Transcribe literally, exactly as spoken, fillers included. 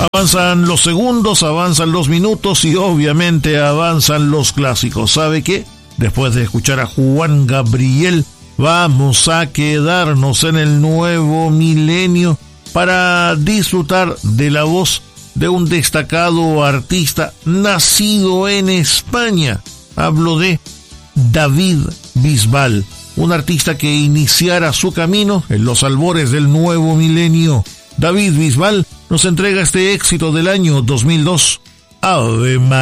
Avanzan los segundos, avanzan los minutos y obviamente avanzan los clásicos. ¿Sabe qué? Después de escuchar a Juan Gabriel, vamos a quedarnos en el nuevo milenio para disfrutar de la voz de un destacado artista nacido en España. Hablo de David Bisbal, un artista que iniciara su camino en los albores del nuevo milenio. David Bisbal nos entrega este éxito del año dos mil dos, Ave María.